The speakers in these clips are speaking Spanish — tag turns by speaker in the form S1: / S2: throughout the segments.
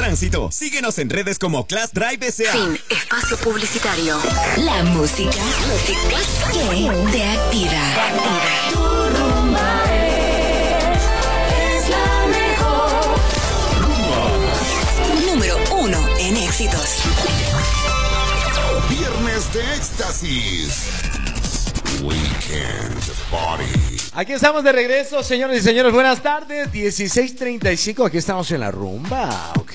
S1: tránsito. Síguenos en redes como Class Drive S.A.
S2: Fin. Espacio publicitario. La música que te activa.
S3: Tu rumba es la mejor.
S2: Número 1 en éxitos.
S4: Viernes de éxtasis. Weekend Party.
S5: Aquí estamos de regreso, señores y señores. Buenas tardes. 16:35. Aquí estamos en la rumba. Ok.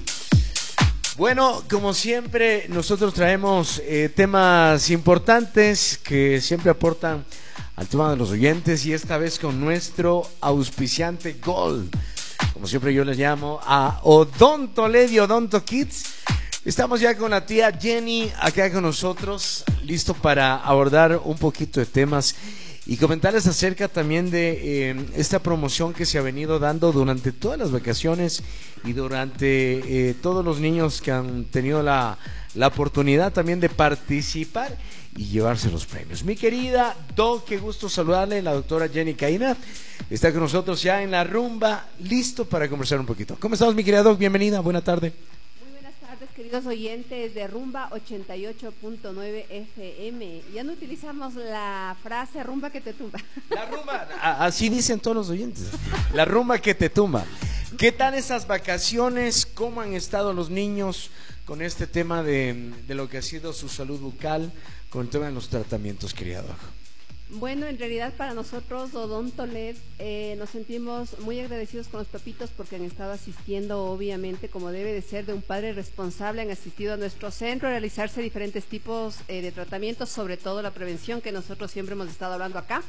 S5: Bueno, como siempre, nosotros traemos temas importantes que siempre aportan al tema de los oyentes. Y esta vez con nuestro auspiciante Gold. Como siempre, yo les llamo a Odonto Led y Odonto Kids. Estamos ya con la tía Jenny acá con nosotros, listo para abordar un poquito de temas y comentarles acerca también de esta promoción que se ha venido dando durante todas las vacaciones y durante todos los niños que han tenido la oportunidad también de participar y llevarse los premios. Mi querida Doc, qué gusto saludarle, la doctora Jenny Caína está con nosotros ya en la rumba, listo para conversar un poquito. ¿Cómo estamos, mi querida Doc? Bienvenida, buena tarde.
S6: Queridos oyentes de Rumba 88.9 FM, ya no utilizamos la frase rumba que te tumba.
S5: La rumba, así dicen todos los oyentes, la rumba que te tumba. ¿Qué tal esas vacaciones? ¿Cómo han estado los niños con este tema de lo que ha sido su salud bucal, con el tema de los tratamientos, querida Doc?
S6: Bueno, en realidad para nosotros, Odonto Led, nos sentimos muy agradecidos con los papitos porque han estado asistiendo, obviamente, como debe de ser de un padre responsable, han asistido a nuestro centro a realizarse diferentes tipos de tratamientos, sobre todo la prevención que nosotros siempre hemos estado hablando acá.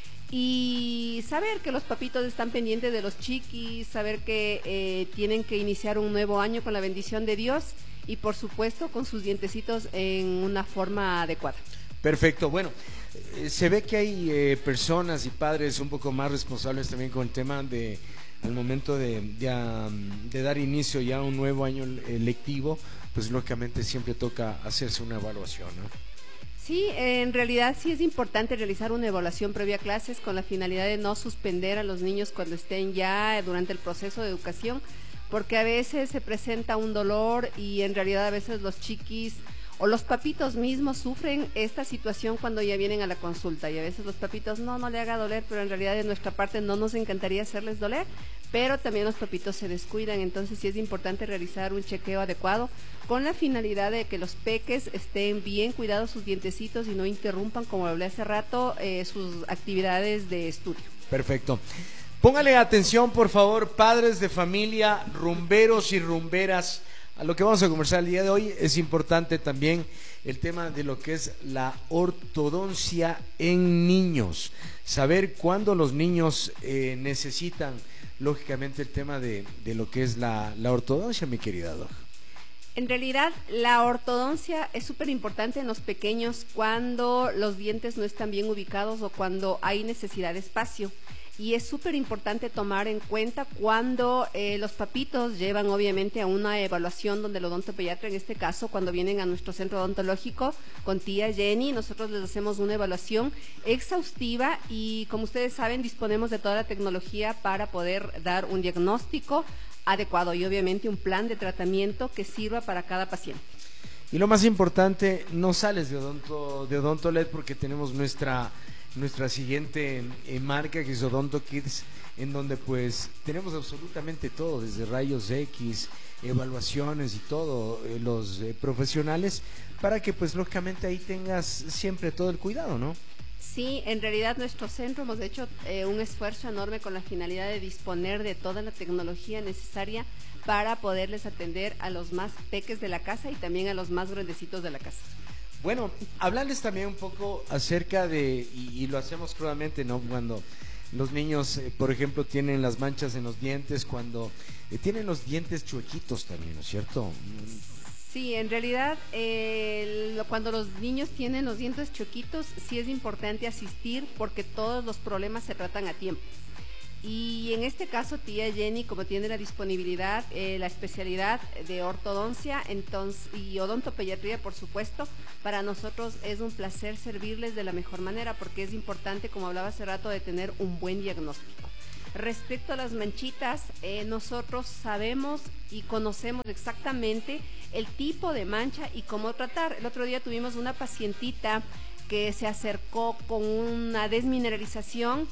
S6: Y saber que los papitos están pendientes de los chiquis, saber que tienen que iniciar un nuevo año con la bendición de Dios y, por supuesto, con sus dientecitos en una forma adecuada.
S5: Perfecto, bueno, se ve que hay personas y padres un poco más responsables también con el tema de al momento de dar inicio ya a un nuevo año lectivo, pues lógicamente siempre toca hacerse una evaluación, ¿no?
S6: Sí, en realidad sí es importante realizar una evaluación previa a clases con la finalidad de no suspender a los niños cuando estén ya durante el proceso de educación, porque a veces se presenta un dolor y en realidad a veces los chiquis o los papitos mismos sufren esta situación cuando ya vienen a la consulta y a veces los papitos no le haga doler, pero en realidad de nuestra parte no nos encantaría hacerles doler, pero también los papitos se descuidan, entonces sí es importante realizar un chequeo adecuado con la finalidad de que los peques estén bien cuidados sus dientecitos y no interrumpan, como hablé hace rato, sus actividades de estudio.
S5: Perfecto. Póngale atención, por favor, padres de familia, rumberos y rumberas. A lo que vamos a conversar el día de hoy es importante también el tema de lo que es la ortodoncia en niños. Saber cuándo los niños necesitan, lógicamente, el tema de lo que es la ortodoncia, mi querida Doc.
S6: En realidad, la ortodoncia es súper importante en los pequeños cuando los dientes no están bien ubicados o cuando hay necesidad de espacio. Y es súper importante tomar en cuenta cuando los papitos llevan obviamente a una evaluación donde el odontopediatra, en este caso, cuando vienen a nuestro centro odontológico con tía Jenny, nosotros les hacemos una evaluación exhaustiva y, como ustedes saben, disponemos de toda la tecnología para poder dar un diagnóstico adecuado y obviamente un plan de tratamiento que sirva para cada paciente.
S5: Y lo más importante, no sales de Odonto Led porque tenemos nuestra siguiente marca, que es Odonto Kids, en donde pues tenemos absolutamente todo, desde rayos X, evaluaciones y todo, los profesionales, para que pues lógicamente ahí tengas siempre todo el cuidado, ¿no?
S6: Sí, en realidad nuestro centro hemos hecho un esfuerzo enorme con la finalidad de disponer de toda la tecnología necesaria para poderles atender a los más peques de la casa y también a los más grandecitos de la casa.
S5: Bueno, hablarles también un poco acerca de, y lo hacemos crudamente, ¿no? Cuando los niños, por ejemplo, tienen las manchas en los dientes, cuando tienen los dientes chuequitos también, ¿no es cierto?
S6: Sí, en realidad, cuando los niños tienen los dientes chuequitos, sí es importante asistir porque todos los problemas se tratan a tiempo. Y en este caso, tía Jenny, como tiene la disponibilidad, la especialidad de ortodoncia y odontopediatría, por supuesto, para nosotros es un placer servirles de la mejor manera porque es importante, como hablaba hace rato, de tener un buen diagnóstico. Respecto a las manchitas, nosotros sabemos y conocemos exactamente el tipo de mancha y cómo tratar. El otro día tuvimos una pacientita que se acercó con una desmineralización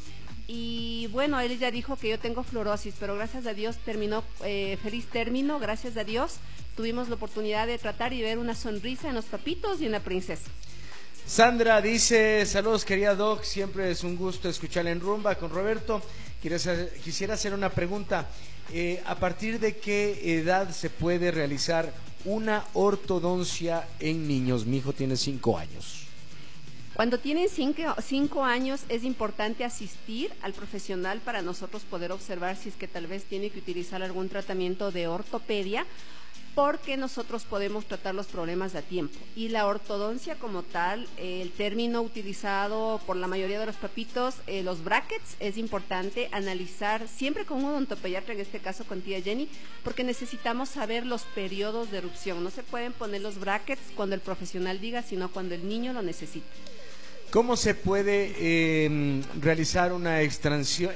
S6: y bueno, él ya dijo que yo tengo fluorosis, pero gracias a Dios terminó feliz término, gracias a Dios tuvimos la oportunidad de tratar y ver una sonrisa en los papitos y en la princesa.
S5: Sandra dice, saludos querida Doc, siempre es un gusto escucharla en Rumba con Roberto. Quisiera hacer una pregunta, ¿a partir de qué edad se puede realizar una ortodoncia en niños? Mi hijo tiene 5 años.
S6: Cuando tienen 5 años es importante asistir al profesional para nosotros poder observar si es que tal vez tiene que utilizar algún tratamiento de ortopedia, porque nosotros podemos tratar los problemas a tiempo. Y la ortodoncia como tal, el término utilizado por la mayoría de los papitos, los brackets, es importante analizar siempre con un odontopediatra, en este caso con tía Jenny, porque necesitamos saber los periodos de erupción. No se pueden poner los brackets cuando el profesional diga, sino cuando el niño lo necesita.
S5: ¿Cómo se puede realizar una extracción?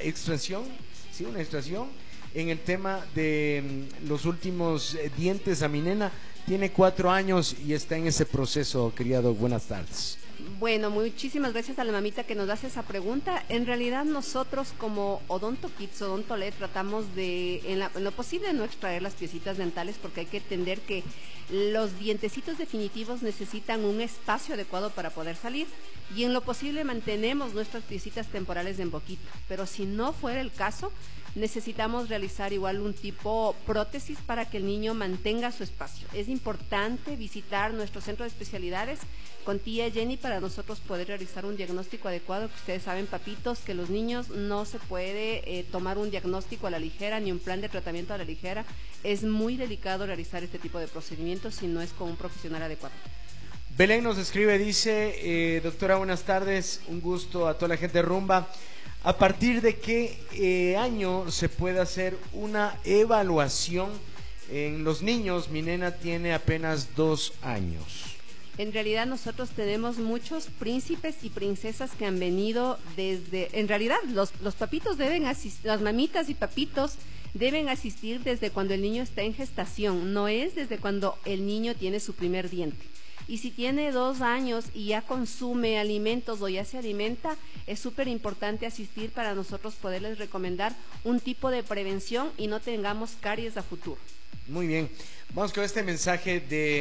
S5: ¿Sí? Una extracción en el tema de los últimos dientes a mi nena. Tiene 4 años y está en ese proceso, querido. Buenas tardes.
S6: Bueno, muchísimas gracias a la mamita que nos hace esa pregunta. En realidad nosotros como Odonto Kids, Odontolet, tratamos de, en lo posible, no extraer las piecitas dentales, porque hay que entender que los dientecitos definitivos necesitan un espacio adecuado para poder salir, y en lo posible mantenemos nuestras piecitas temporales en boquita, pero si no fuera el caso, necesitamos realizar igual un tipo prótesis para que el niño mantenga su espacio. Es importante visitar nuestro centro de especialidades con tía Jenny para nosotros poder realizar un diagnóstico adecuado, que ustedes saben, papitos, que los niños no se puede tomar un diagnóstico a la ligera ni un plan de tratamiento a la ligera. Es muy delicado realizar este tipo de procedimientos si no es con un profesional adecuado.
S5: Belén nos escribe, dice, doctora, buenas tardes, un gusto a toda la gente de Rumba. ¿A partir de qué año se puede hacer una evaluación en los niños? Mi nena tiene apenas 2 años.
S6: En realidad nosotros tenemos muchos príncipes y princesas que han venido desde... En realidad los papitos deben asistir, las mamitas y papitos deben asistir desde cuando el niño está en gestación, no es desde cuando el niño tiene su primer diente. Y si tiene 2 años y ya consume alimentos o ya se alimenta, es súper importante asistir para nosotros poderles recomendar un tipo de prevención y no tengamos caries a futuro.
S5: Muy bien, vamos con este mensaje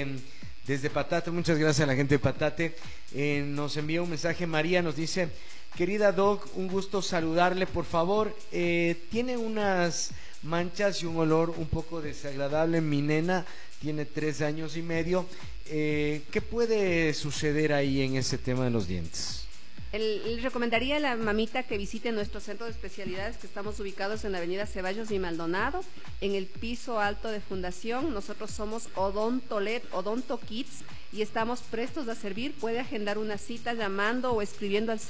S5: desde Patate. Muchas gracias a la gente de Patate. Nos envía un mensaje María, nos dice, querida Doc, un gusto saludarle, por favor, tiene unas manchas y un olor un poco desagradable. Mi nena tiene 3 años y medio. ¿Qué puede suceder ahí en ese tema de los dientes?
S6: Le recomendaría a la mamita que visite nuestro centro de especialidades, que estamos ubicados en la avenida Ceballos y Maldonado, en el piso alto de Fundación. Nosotros somos Odontolet, Odonto Kids, y estamos prestos a servir. Puede agendar una cita llamando o escribiendo al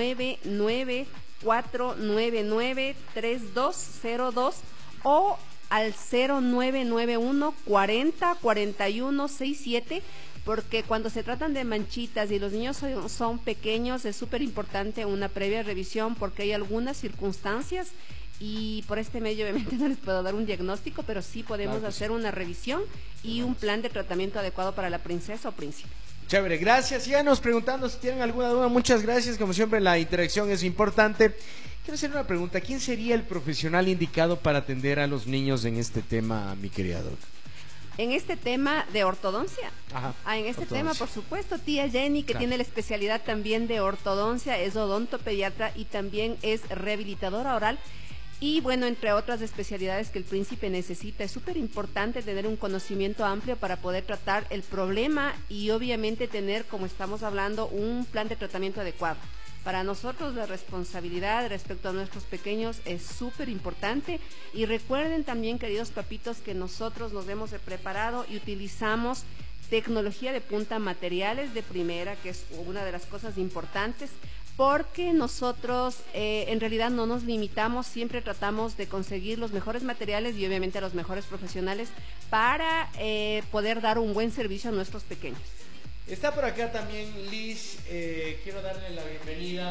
S6: 099-499-3202 o al 0991 40 41 67, porque cuando se tratan de manchitas y los niños son pequeños, es súper importante una previa revisión, porque hay algunas circunstancias, y por este medio obviamente no les puedo dar un diagnóstico, pero sí podemos hacer una revisión y un plan de tratamiento adecuado para la princesa o príncipe.
S5: Chévere, gracias. Síganos preguntando si tienen alguna duda. Muchas gracias, como siempre la interacción es importante. Quiero hacer una pregunta, ¿quién sería el profesional indicado para atender a los niños en este tema, mi querida Doc?
S6: En este tema de ortodoncia.
S5: Ajá,
S6: en este
S5: ortodoncia.
S6: tema, por supuesto, tía Jenny, que tiene la especialidad también de ortodoncia, es odontopediatra y también es rehabilitadora oral. Y bueno, entre otras especialidades que el príncipe necesita, es súper importante tener un conocimiento amplio para poder tratar el problema y obviamente tener, como estamos hablando, un plan de tratamiento adecuado. Para nosotros la responsabilidad respecto a nuestros pequeños es súper importante, y recuerden también, queridos papitos, que nosotros nos hemos preparado y utilizamos tecnología de punta, materiales de primera, que es una de las cosas importantes, porque nosotros en realidad no nos limitamos, siempre tratamos de conseguir los mejores materiales y obviamente a los mejores profesionales para poder dar un buen servicio a nuestros pequeños.
S5: Está por acá también Liz, quiero darle la bienvenida.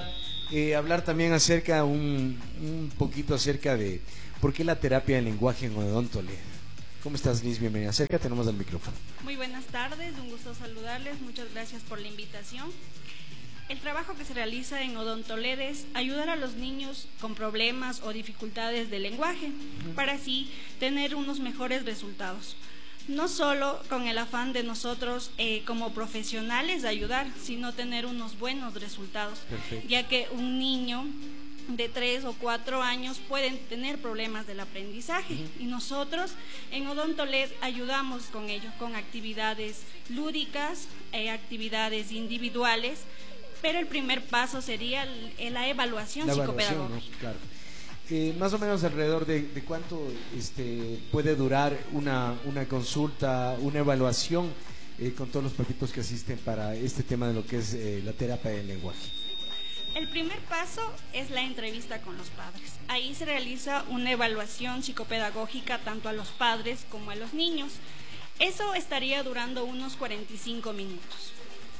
S5: hablar también acerca, un poquito acerca de por qué la terapia del lenguaje en Odontolet. ¿Cómo estás, Liz? Bienvenida. Acércate, tenemos al micrófono.
S7: Muy buenas tardes, un gusto saludarles, muchas gracias por la invitación. El trabajo que se realiza en Odontolet es ayudar a los niños con problemas o dificultades de lenguaje, para así tener unos mejores resultados. No solo con el afán de nosotros como profesionales de ayudar, sino tener unos buenos resultados. Perfecto. Ya que un niño de 3 o 4 años pueden tener problemas del aprendizaje y nosotros en Odontolet ayudamos con ello, con actividades lúdicas, actividades individuales, pero el primer paso sería la evaluación psicopedagógica. ¿No? Claro.
S5: Más o menos alrededor de cuánto puede durar una consulta, una evaluación con todos los papitos que asisten para este tema de lo que es la terapia del lenguaje.
S7: El primer paso es la entrevista con los padres. Ahí se realiza una evaluación psicopedagógica tanto a los padres como a los niños. Eso estaría durando unos 45 minutos.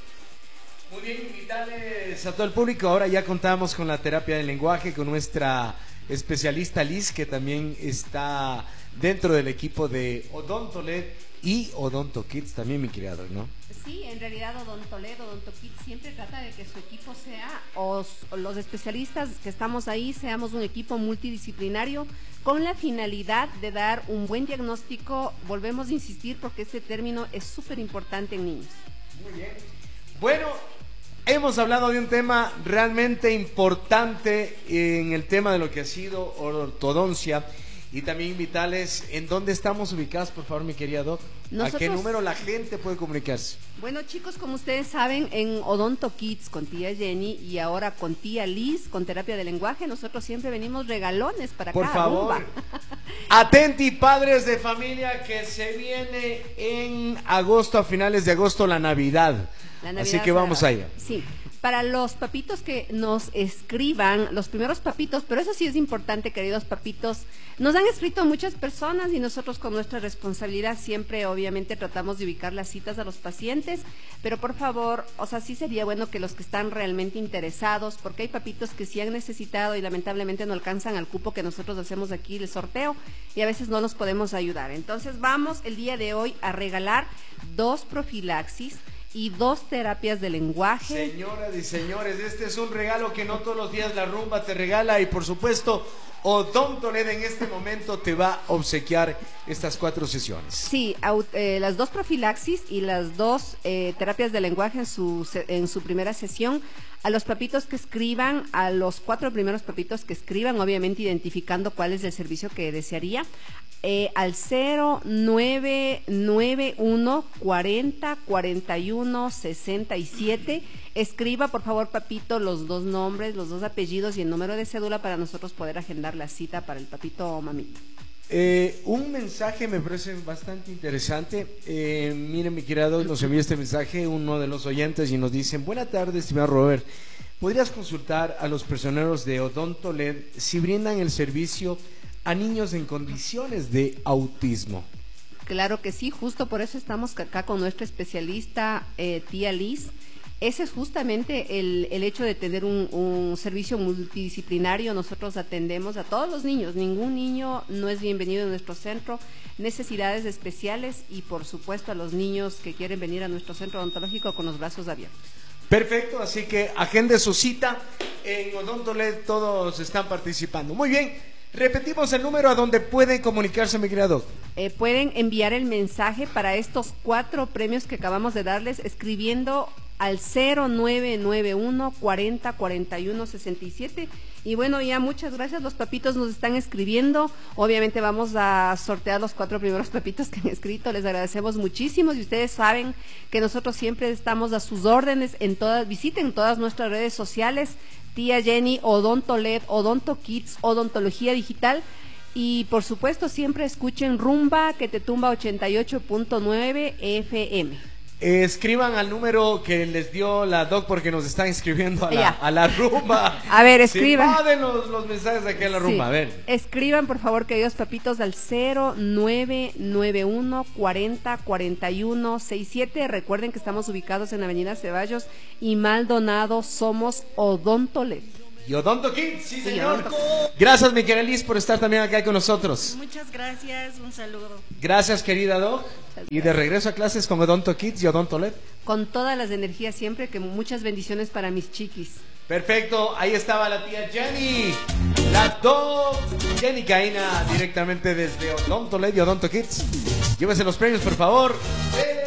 S5: Muy bien, invitarles a todo el público. Ahora ya contamos con la terapia del lenguaje, con nuestra especialista Liz, que también está dentro del equipo de Odontolet y Odonto Kids también, mi criador, ¿no?
S6: Sí, en realidad Odontolet, Odonto Kids siempre trata de que su equipo sea, o los especialistas que estamos ahí, seamos un equipo multidisciplinario con la finalidad de dar un buen diagnóstico. Volvemos a insistir porque este término es súper importante en niños.
S5: Muy bien. Bueno, hemos hablado de un tema realmente importante en el tema de lo que ha sido ortodoncia, y también invitarles en dónde estamos ubicados, por favor, mi querida Doc. ¿A qué número la gente puede comunicarse?
S6: Bueno, chicos, como ustedes saben, en Odonto Kids con tía Jenny y ahora con tía Liz con terapia de lenguaje, nosotros siempre venimos regalones para
S5: por
S6: acá.
S5: Por favor, atenti padres de familia, que se viene en agosto, a finales de agosto, la Navidad. Así que vamos allá.
S6: Sí, para los papitos que nos escriban, los primeros papitos, pero eso sí es importante, queridos papitos, nos han escrito muchas personas y nosotros con nuestra responsabilidad siempre obviamente tratamos de ubicar las citas a los pacientes, pero por favor, o sea, sí sería bueno que los que están realmente interesados, porque hay papitos que sí han necesitado y lamentablemente no alcanzan al cupo que nosotros hacemos aquí el sorteo y a veces no nos podemos ayudar. Entonces vamos el día de hoy a regalar 2 profilaxis y 2 terapias de lenguaje.
S5: Señoras y señores, este es un regalo que no todos los días la rumba te regala, y por supuesto Odontolet en este momento te va a obsequiar estas 4 sesiones.
S6: Sí, las 2 profilaxis y las 2 terapias de lenguaje en su primera sesión. A los papitos que escriban, a los 4 primeros papitos que escriban, obviamente identificando cuál es el servicio que desearía, al 0991 40 41 67. Escriba, por favor, papito, los 2 nombres, los 2 apellidos y el número de cédula para nosotros poder agendar la cita para el papito o mamita.
S5: Un mensaje me parece bastante interesante. Miren, mi querido, nos envió este mensaje uno de los oyentes y nos dicen: buena tarde, estimado Robert, ¿podrías consultar a los personeros de Odontolet si brindan el servicio a niños en condiciones de autismo?
S6: Claro que sí, justo por eso estamos acá con nuestra especialista tía Liz. Ese es justamente el hecho de tener un servicio multidisciplinario. Nosotros atendemos a todos los niños, ningún niño no es bienvenido en nuestro centro, necesidades especiales y por supuesto a los niños que quieren venir a nuestro centro odontológico con los brazos abiertos.
S5: Perfecto, así que agende su cita en Odontolet, todos están participando. Muy bien, repetimos el número a donde pueden comunicarse, mi querido.
S6: Pueden enviar el mensaje para estos 4 premios que acabamos de darles escribiendo al 0991 40 41 67. Y bueno, ya muchas gracias, los papitos nos están escribiendo. Obviamente vamos a sortear los 4 primeros papitos que han escrito, les agradecemos muchísimo. Y ustedes saben que nosotros siempre estamos a sus órdenes visiten todas nuestras redes sociales, tía Jenny, Odontolet, Odonto Kids, Odontología Digital. Y por supuesto siempre escuchen Rumba que te tumba 88.9 FM.
S5: Escriban al número que les dio la Doc porque nos están escribiendo a la rumba.
S6: A ver, escriban.
S5: Sí, manden los mensajes aquí a la rumba, a ver.
S6: Escriban, por favor, queridos papitos, al 0991 40 41 67. Recuerden que estamos ubicados en Avenida Ceballos y Maldonado, somos Odontolet.
S5: y Odonto Kids, sí señor. Gracias mi querida Liz por estar también acá con nosotros.
S7: Muchas gracias, un saludo.
S5: Gracias querida Doc. Y de regreso a clases con Odonto Kids y Odonto LED.
S6: Con todas las energías siempre, que muchas bendiciones para mis chiquis.
S5: Perfecto, ahí estaba la tía Jenny. La Doc Jenny Caína directamente desde Odonto LED y Odonto Kids. Llévese los premios por favor.